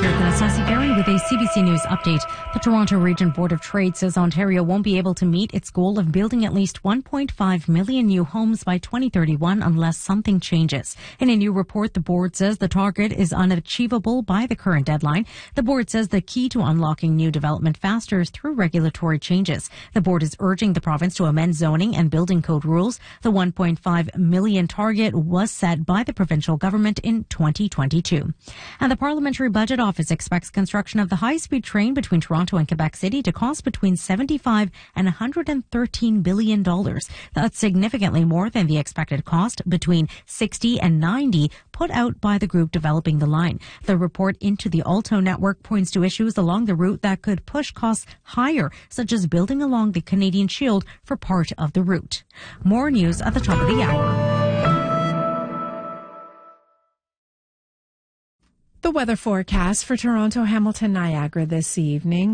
Anastasia Berry with a CBC News update. The Toronto Region Board of Trade says Ontario won't be able to meet its goal of building at least 1.5 million new homes by 2031 unless something changes. In a new report, the board says the target is unachievable by the current deadline. The board says the key to unlocking new development faster is through regulatory changes. The board is urging the province to amend zoning and building code rules. The 1.5 million target was set by the provincial government in 2022. And the Parliamentary Budget Office expects construction of the high-speed train between Toronto and Quebec City to cost between $75 and $113 billion. That's significantly more than the expected cost, between $60 and $90, put out by the group developing the line. The report into the Alto network points to issues along the route that could push costs higher, such as building along the Canadian Shield for part of the route. More news at the top of the hour. The weather forecast for Toronto, Hamilton, Niagara this evening.